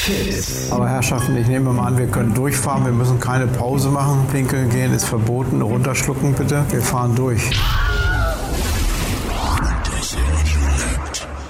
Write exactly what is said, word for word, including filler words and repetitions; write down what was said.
Aber Herrschaften, ich nehme mal an, wir können durchfahren. Wir müssen keine Pause machen. Pinkeln gehen ist verboten. Runterschlucken bitte. Wir fahren durch.